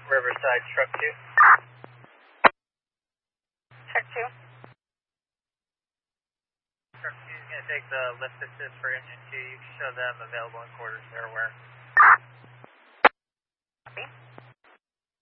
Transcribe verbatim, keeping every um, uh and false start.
Riverside, truck two. Truck two. Truck two is going to take the lift assist for engine two. You can show them available in quarters, they're aware.